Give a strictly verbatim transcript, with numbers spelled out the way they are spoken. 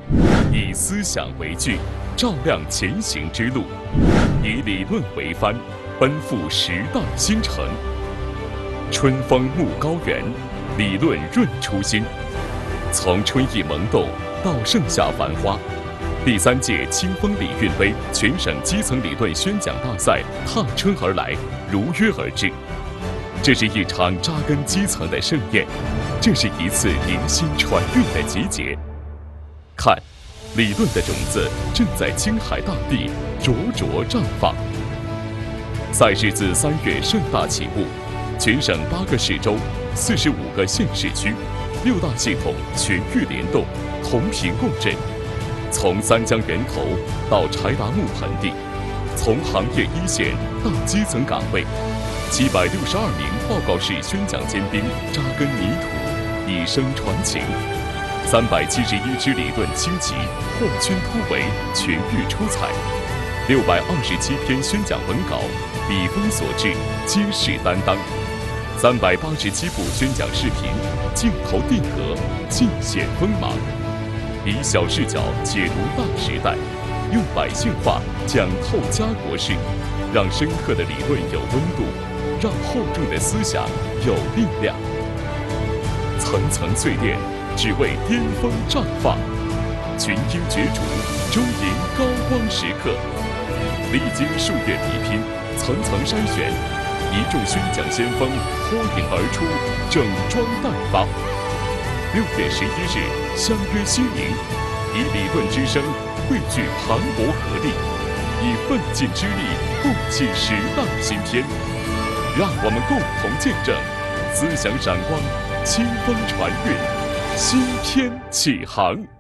以思想为据，照亮前行之路；以理论为帆，奔赴时代新程。春风牧高原，理论润初心。从春意萌动到盛夏繁花，第三届清风理运杯全省基层理论宣讲大赛踏春而来，如约而至。这是一场扎根基层的盛宴，这是一次凝心传运的集结。看，理论的种子正在青海大地灼灼绽放。赛事自三月盛大起步，全省八个市州、四十五个县市区，六大系统全域联动，同频共振。从三江源头到柴达木盆地，从行业一线到基层岗位，七百六十二名报告式宣讲尖兵扎根泥土，以声传情；三百七十一支理论轻骑破圈突围，全域出彩；六百二十七篇宣讲文稿，笔锋所至，皆是担当；三百八十七部宣讲视频，镜头定格，尽显锋芒。以小视角解读大时代，用百姓话讲透家国事，让深刻的理论有温度，让厚重的思想有力量。层层淬炼，只为巅峰绽放；群英角逐，终迎高光时刻。历经数月比拼，层层筛选，一众宣讲先锋脱颖而出，整装待发。六月十一日，相约西宁，以理论之声汇聚磅礴合力，以奋进之力共启时代新篇。让我们共同见证思想闪光，清风传运，新篇启航。